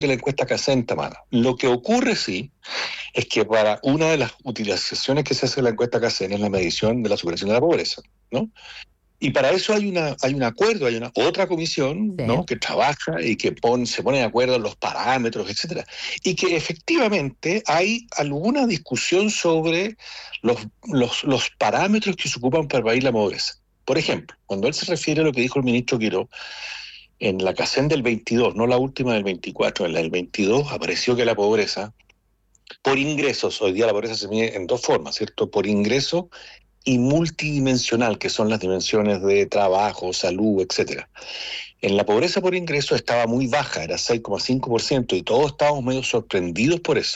de la encuesta CACEN, Tamara. Lo que ocurre, sí, es que para una de las utilizaciones que se hace en la encuesta CACEN es la medición de la superación de la pobreza, ¿no? Y para eso hay un acuerdo, hay una otra comisión, Sí. ¿no?, que trabaja y que se pone de acuerdo en los parámetros, etcétera. Y que efectivamente hay alguna discusión sobre los parámetros que se ocupan para medir la pobreza. Por ejemplo, cuando él se refiere a lo que dijo el ministro Quiró, en la CACEN del 22, no la última del 24, en la del 22 apareció que la pobreza, por ingresos, hoy día la pobreza se mide en dos formas, ¿cierto? Por ingreso y multidimensional, que son las dimensiones de trabajo, salud, etcétera. En la pobreza por ingreso estaba muy baja, era 6,5%, y todos estábamos medio sorprendidos por eso.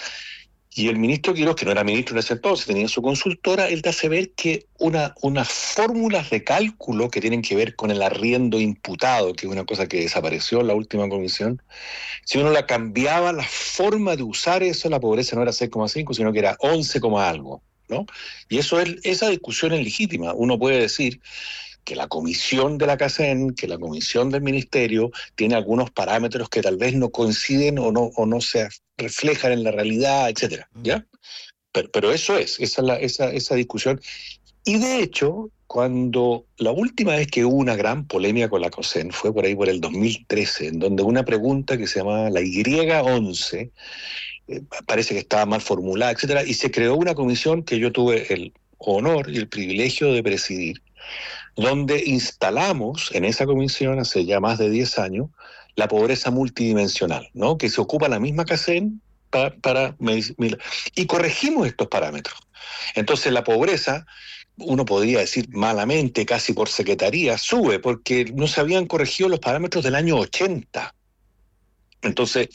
Y el ministro Quiroz, que no era ministro en ese entonces, tenía su consultora, él te hace ver que unas fórmulas de cálculo que tienen que ver con el arriendo imputado, que es una cosa que desapareció en la última comisión, si uno la cambiaba, la forma de usar eso, la pobreza no era 6,5, sino que era 11, algo, ¿no? Y esa discusión es legítima. Uno puede decir que la comisión de la CACEN, que la comisión del ministerio tiene algunos parámetros que tal vez no coinciden o no se reflejan en la realidad, etcétera, ¿ya? Pero esa es esa discusión. Y de hecho, cuando la última vez que hubo una gran polémica con la CACEN fue por ahí por el 2013, en donde una pregunta que se llamaba la Y11 parece que estaba mal formulada, etcétera, y se creó una comisión que yo tuve el honor y el privilegio de presidir, donde instalamos en esa comisión hace ya más de 10 años la pobreza multidimensional, ¿no?, que se ocupa la misma CACEN para medir, y corregimos estos parámetros. Entonces la pobreza, uno podría decir malamente, casi por secretaría, sube porque no se habían corregido los parámetros del año 80. Entonces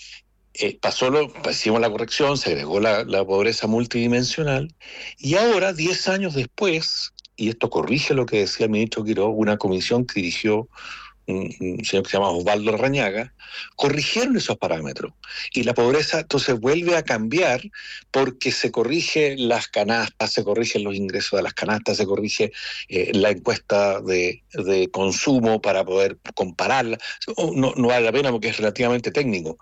hicimos la corrección, se agregó la pobreza multidimensional, y ahora, 10 años después, y esto corrige lo que decía el ministro Quiroz, una comisión que dirigió un señor que se llama Osvaldo Rañaga, corrigieron esos parámetros. Y la pobreza entonces vuelve a cambiar porque se corrigen las canastas, se corrigen los ingresos de las canastas, se corrige la encuesta de consumo para poder compararla. No vale la pena porque es relativamente técnico.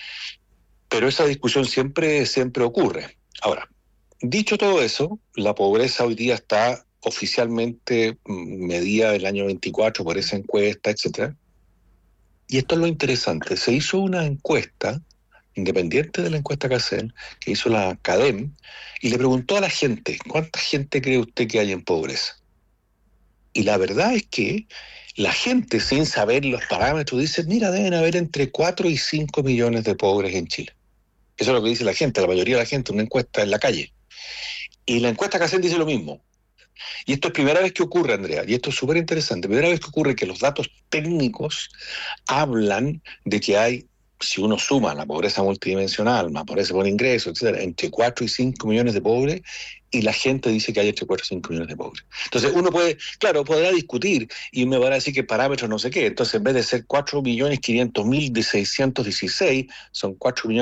Pero esa discusión siempre ocurre. Ahora, dicho todo eso, la pobreza hoy día está oficialmente medida el año 24 por esa encuesta, etcétera. Y esto es lo interesante. Se hizo una encuesta, independiente de la encuesta CACEN, que hizo la CADEM, y le preguntó a la gente, ¿cuánta gente cree usted que hay en pobreza? Y la verdad es que la gente, sin saber los parámetros, dice, mira, deben haber entre 4 y 5 millones de pobres en Chile. Eso es lo que dice la gente, la mayoría de la gente, una encuesta en la calle. Y la encuesta CACEN dice lo mismo. Y esto es primera vez que ocurre, Andrea, y esto es súper interesante, primera vez que ocurre que los datos técnicos hablan de que hay, si uno suma la pobreza multidimensional, más pobreza por ingreso, etcétera, entre 4 y 5 millones de pobres, y la gente dice que hay entre 4 y 5 millones de pobres. Entonces uno podrá discutir, y me va a decir que parámetros no sé qué, entonces en vez de ser 4.500.000 de 616, son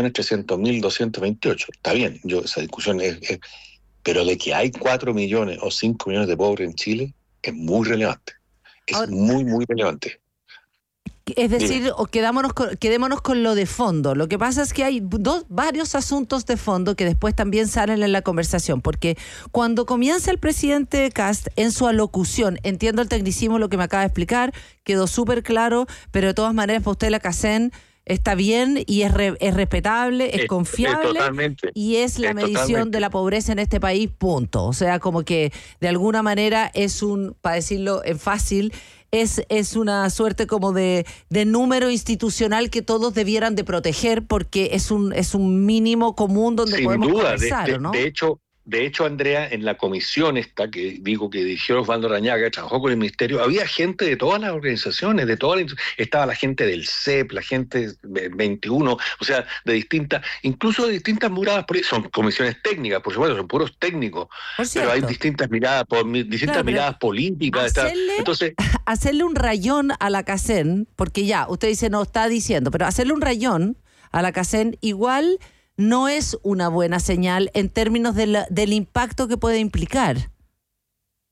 4.300.228. Está bien, esa discusión es pero de que hay 4 millones o 5 millones de pobres en Chile, es muy relevante. Es Ahora, muy, muy relevante. es decir, quedémonos con lo de fondo. Lo que pasa es que hay varios asuntos de fondo que después también salen en la conversación, porque cuando comienza el presidente Kast en su alocución, entiendo el tecnicismo, lo que me acaba de explicar, quedó súper claro, pero de todas maneras para usted la CACEN está bien y es respetable, es confiable, y es la medición de la pobreza en este país, punto. O sea, como que de alguna manera para decirlo en fácil, es una suerte como de número institucional que todos debieran de proteger, porque es un mínimo común donde sin podemos duda, conversar, ¿no? De hecho, Andrea, en la comisión esta que digo que dirigió Osvaldo Rañaga, que trabajó con el ministerio, había gente de todas las organizaciones, estaba la gente del CEP, la gente del 21, o sea, incluso de distintas miradas, son comisiones técnicas, por supuesto, son puros técnicos, pero hay distintas miradas, miradas políticas. Hacerle un rayón a la CACEN, porque ya, usted dice, no está diciendo, pero hacerle un rayón a la CACEN igual no es una buena señal en términos del impacto que puede implicar.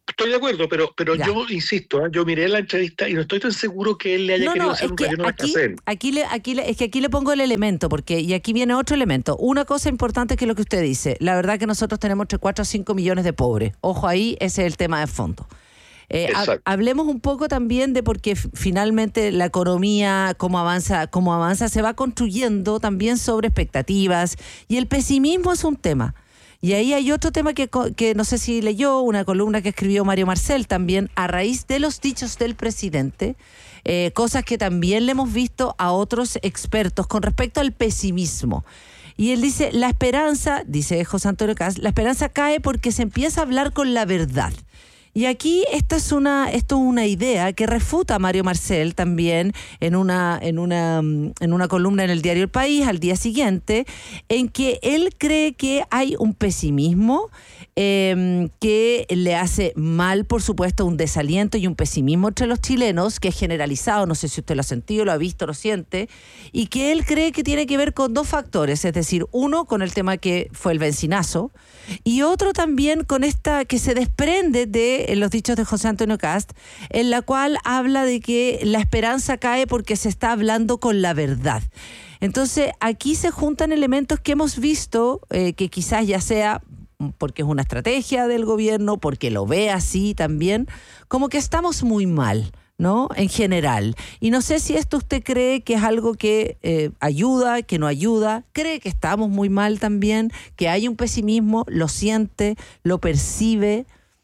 Estoy de acuerdo, pero Ya. yo insisto, yo miré la entrevista y no estoy tan seguro que él le haya querido hacer un relleno de almacén. Es que aquí le pongo el elemento, y aquí viene otro elemento. Una cosa importante que es lo que usted dice. La verdad que nosotros tenemos entre 4 a 5 millones de pobres. Ojo ahí, ese es el tema de fondo. Hablemos un poco también de por qué finalmente la economía, cómo avanza, se va construyendo también sobre expectativas, y el pesimismo es un tema. Y ahí hay otro tema que no sé si leyó, una columna que escribió Mario Marcel también, a raíz de los dichos del presidente, cosas que también le hemos visto a otros expertos con respecto al pesimismo. Y él dice, la esperanza, dice José Antonio Kast, la esperanza cae porque se empieza a hablar con la verdad. Y aquí esto es una idea que refuta Mario Marcel también en una columna en el diario El País al día siguiente, en que él cree que hay un pesimismo que le hace mal, por supuesto, un desaliento y un pesimismo entre los chilenos, que es generalizado, no sé si usted lo ha sentido, lo ha visto, lo siente, y que él cree que tiene que ver con dos factores, es decir, uno con el tema que fue el bencinazo, y otro también con esta que se desprende de los dichos de José Antonio Kast, en la cual habla de que la esperanza cae porque se está hablando con la verdad. Entonces, aquí se juntan elementos que hemos visto, que quizás ya sea porque es una estrategia del gobierno, porque lo ve así también, como que estamos muy mal, ¿no? En general. Y no sé si esto usted cree que es algo que ayuda, que no ayuda, cree que estamos muy mal también, que hay un pesimismo, lo siente, lo percibe.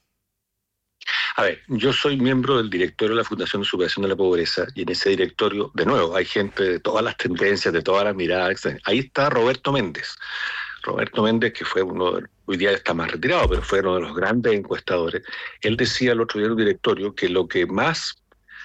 A ver, yo soy miembro del directorio de la Fundación de Superación de la Pobreza, y en ese directorio, de nuevo, hay gente de todas las tendencias, de todas las miradas. Ahí está Roberto Méndez, que fue hoy día está más retirado, pero fue uno de los grandes encuestadores. Él decía el otro día en el directorio que lo que más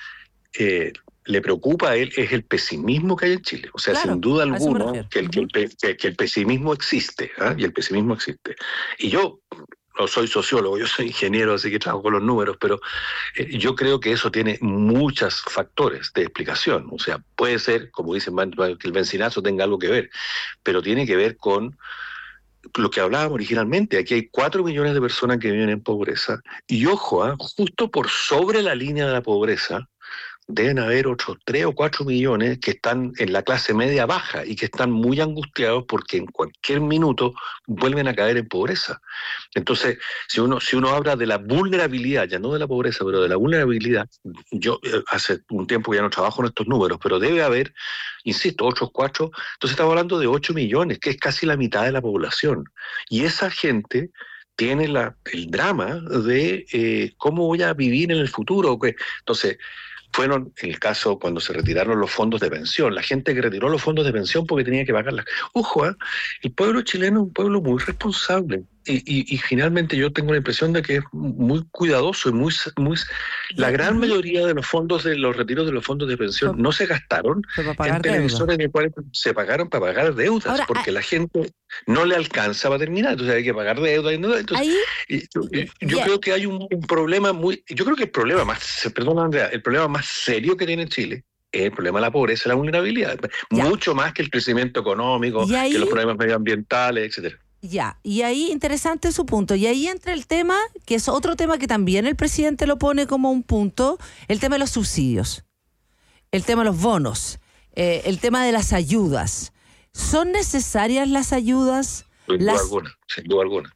le preocupa a él es el pesimismo que hay en Chile. O sea, claro, sin duda alguna, que el pesimismo existe, ¿eh? Y el pesimismo existe. Y yo no soy sociólogo, yo soy ingeniero, así que trabajo con los números, pero yo creo que eso tiene muchos factores de explicación. O sea, puede ser, como dicen, que el bencinazo tenga algo que ver, pero tiene que ver con lo que hablábamos originalmente. Aquí hay 4 millones de personas que viven en pobreza, y ojo, justo por sobre la línea de la pobreza deben haber otros 3 o 4 millones que están en la clase media baja y que están muy angustiados porque en cualquier minuto vuelven a caer en pobreza. Entonces, si uno habla de la vulnerabilidad, ya no de la pobreza, pero de la vulnerabilidad, yo hace un tiempo ya no trabajo en estos números, pero debe haber, insisto, otros 4, entonces estamos hablando de 8 millones, que es casi la mitad de la población. Y esa gente tiene el drama de cómo voy a vivir en el futuro. Entonces, fueron el caso cuando se retiraron los fondos de pensión, la gente que retiró los fondos de pensión porque tenía que pagarlas. Ojo, el pueblo chileno es un pueblo muy responsable, y finalmente yo tengo la impresión de que es muy cuidadoso y muy la gran mayoría de los retiros de los fondos de pensión no se gastaron en televisores en el cual se pagaron para pagar deudas. Ahora, porque la gente no le alcanza para terminar, entonces hay que pagar deudas. Entonces, yo creo que hay un problema yo creo que el problema más, perdón Andrea, el problema más serio que tiene Chile es el problema de la pobreza y la vulnerabilidad, mucho más que el crecimiento económico, que los problemas medioambientales, etcétera. Ya, y ahí interesante su punto, y ahí entra el tema, que es otro tema que también el presidente lo pone como un punto, el tema de los subsidios, el tema de los bonos, el tema de las ayudas. ¿Son necesarias las ayudas? Sin duda alguna.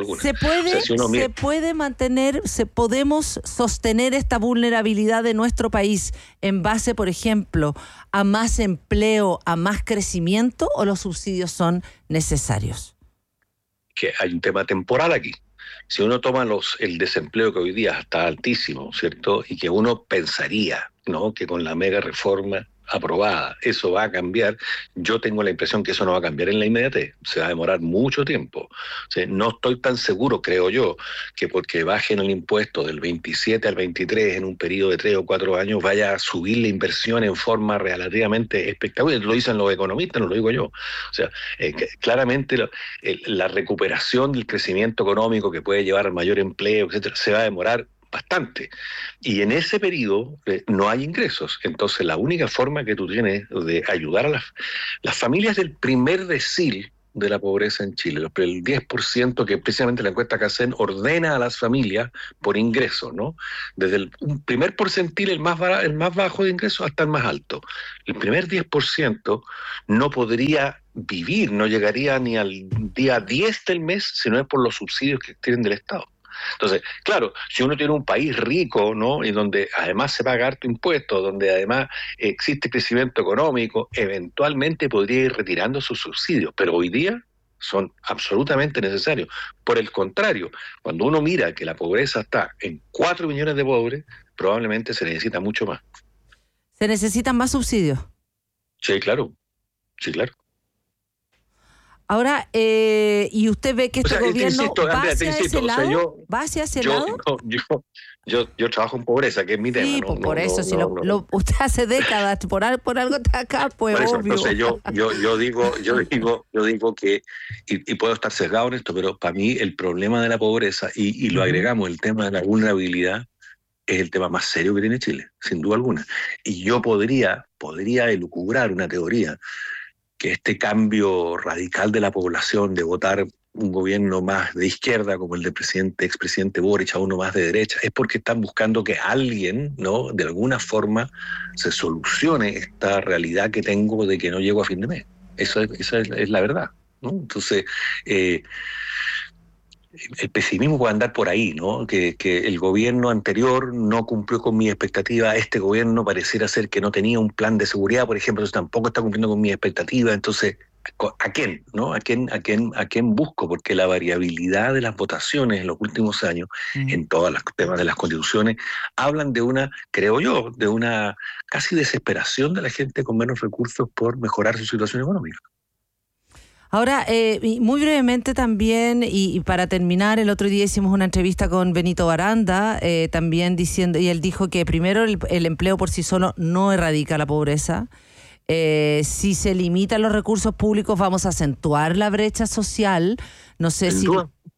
Se puede mantener, podemos sostener esta vulnerabilidad de nuestro país en base, por ejemplo, a más empleo, a más crecimiento, o los subsidios son necesarios? Que hay un tema temporal aquí. Si uno toma el desempleo, que hoy día está altísimo, ¿cierto? Y que uno pensaría, ¿no?, que con la mega reforma aprobada eso va a cambiar, yo tengo la impresión que eso no va a cambiar en la inmediatez, se va a demorar mucho tiempo. O sea, no estoy tan seguro, creo yo, que porque bajen el impuesto del 27 al 23 en un periodo de 3 o 4 años vaya a subir la inversión en forma relativamente espectacular. Lo dicen los economistas, no lo digo yo. O sea, claramente la recuperación del crecimiento económico que puede llevar al mayor empleo, etcétera, se va a demorar bastante, y en ese periodo no hay ingresos. Entonces la única forma que tú tienes de ayudar a las familias del primer decil de la pobreza en Chile. El 10% que precisamente la encuesta que hacen ordena a las familias por ingreso, ¿no? Desde un primer porcentil, el más bajo de ingresos, hasta el más alto. El primer 10% no podría vivir, no llegaría ni al día 10 del mes si no es por los subsidios que tienen del Estado. Entonces, claro, si uno tiene un país rico, ¿no? Y donde además se paga harto impuesto, donde además existe crecimiento económico, eventualmente podría ir retirando sus subsidios, pero hoy día son absolutamente necesarios. Por el contrario, cuando uno mira que la pobreza está en 4 millones de pobres, probablemente se necesita mucho más. ¿Se necesitan más subsidios? Sí, claro. Sí, claro. Ahora, ¿y usted ve que este gobierno va hacia ese lado? ¿Va hacia ese lado? Yo trabajo en pobreza, que es mi tema. Sí, pues por eso, si usted hace décadas, por algo está acá, pues eso, obvio. Entonces yo digo que, y puedo estar sesgado en esto, pero para mí el problema de la pobreza, y lo agregamos, el tema de la vulnerabilidad, es el tema más serio que tiene Chile, sin duda alguna. Y yo podría elucubrar una teoría que este cambio radical de la población de votar un gobierno más de izquierda como el del expresidente Boric a uno más de derecha es porque están buscando que alguien, ¿no?, de alguna forma se solucione esta realidad que tengo de que no llego a fin de mes. Esa es la verdad, ¿no? Entonces, el pesimismo puede andar por ahí, ¿no? Que el gobierno anterior no cumplió con mi expectativa, este gobierno pareciera ser que no tenía un plan de seguridad, por ejemplo, entonces tampoco está cumpliendo con mi expectativa, entonces, ¿a quién? ¿No? ¿A quién busco? Porque la variabilidad de las votaciones en los últimos años, en todos los temas de las constituciones, hablan de una, creo yo, de una casi desesperación de la gente con menos recursos por mejorar su situación económica. Ahora, muy brevemente también, y para terminar, el otro día hicimos una entrevista con Benito Baranda, también diciendo, y él dijo que primero el empleo por sí solo no erradica la pobreza. Si se limitan los recursos públicos, vamos a acentuar la brecha social. No sé si...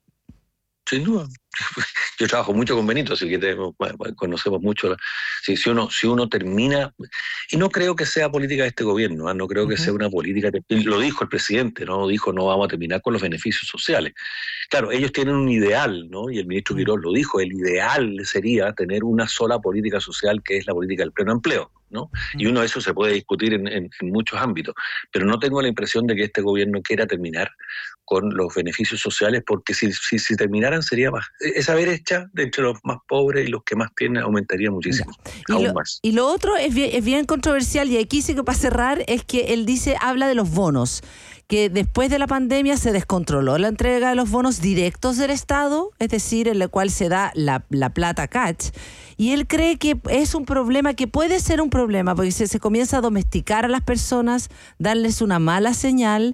Sin duda. Yo trabajo mucho con Benito, así que conocemos mucho. Si uno termina, y no creo que sea política de este gobierno, no creo que sea una política, lo dijo el presidente, no dijo no vamos a terminar con los beneficios sociales. Claro, ellos tienen un ideal, ¿no? Y el ministro Quirós lo dijo, el ideal sería tener una sola política social que es la política del pleno empleo, ¿no? Y uno de eso se puede discutir en muchos ámbitos, pero no tengo la impresión de que este gobierno quiera terminar con los beneficios sociales, porque si terminaran sería más, esa brecha de entre los más pobres y los que más tienen aumentaría muchísimo, más. Y lo otro es bien controversial, y aquí sí que para cerrar, es que él habla de los bonos, que después de la pandemia se descontroló la entrega de los bonos directos del Estado, es decir, en el cual se da la plata cash, y él cree que es un problema, que puede ser un problema, porque se comienza a domesticar a las personas, darles una mala señal.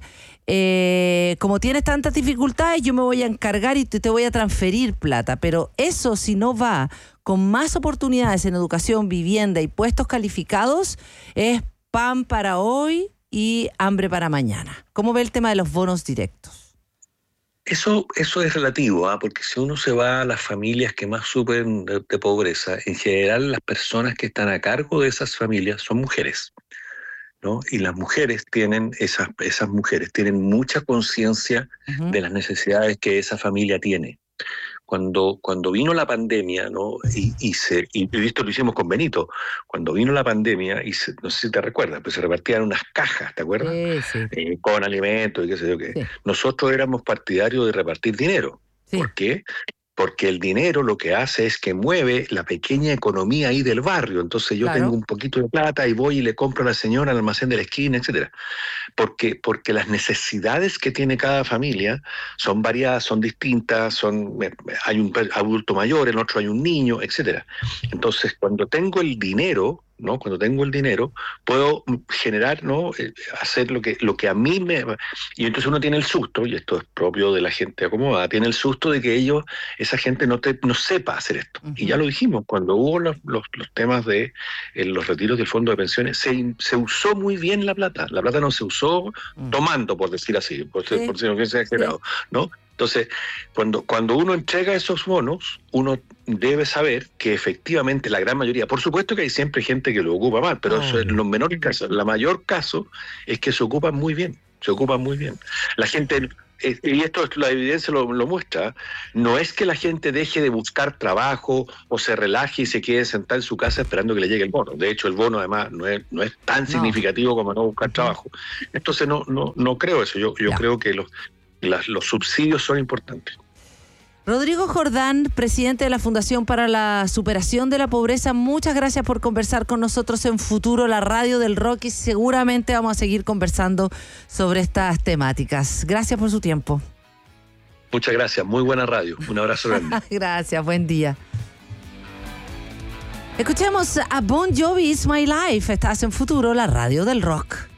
Como tienes tantas dificultades, yo me voy a encargar y te voy a transferir plata, pero eso, si no va con más oportunidades en educación, vivienda y puestos calificados, es pan para hoy y hambre para mañana. ¿Cómo ve el tema de los bonos directos? Eso es relativo, porque si uno se va a las familias que más sufren de pobreza, en general las personas que están a cargo de esas familias son mujeres, ¿no? Y las mujeres esas mujeres tienen mucha conciencia de las necesidades que esa familia tiene. Cuando vino la pandemia, ¿no? Y esto lo hicimos con Benito, cuando vino la pandemia, no sé si te recuerdas, pues se repartían unas cajas, ¿te acuerdas? Sí. Con alimentos y qué sé yo qué. Sí. Nosotros éramos partidarios de repartir dinero. Sí. ¿Por qué? Porque el dinero lo que hace es que mueve la pequeña economía ahí del barrio. Entonces yo tengo un poquito de plata y voy y le compro a la señora al almacén de la esquina, etcétera. Porque las necesidades que tiene cada familia son variadas, son distintas, hay un adulto mayor, en otro hay un niño, etcétera. Entonces, cuando tengo el dinero, ¿no? Cuando tengo el dinero, puedo generar, ¿no? Hacer lo que a mí me... Y entonces uno tiene el susto, y esto es propio de la gente acomodada, tiene el susto de que esa gente no sepa hacer esto. Y ya lo dijimos, cuando hubo los temas de los retiros del fondo de pensiones, se usó muy bien la plata. La plata no se usó tomando, por decir así, por si no hubiese exagerado, ¿no? Entonces, cuando uno entrega esos bonos, uno debe saber que efectivamente la gran mayoría, por supuesto que hay siempre gente que lo ocupa mal, pero eso es los menores casos. La mayor caso es que se ocupan muy bien, La gente, y esto la evidencia lo muestra, no es que la gente deje de buscar trabajo o se relaje y se quede sentada en su casa esperando que le llegue el bono. De hecho, el bono además no es tan significativo como no buscar trabajo. Entonces no creo eso. Yo creo que los subsidios son importantes. Rodrigo Jordán, presidente de la Fundación para la Superación de la Pobreza, muchas gracias por conversar con nosotros en Futuro, la radio del rock, y seguramente vamos a seguir conversando sobre estas temáticas. Gracias por su tiempo. Muchas gracias, muy buena radio. Un abrazo grande. Gracias, buen día. Escuchemos a Bon Jovi, It's My Life. Estás en Futuro, la radio del rock.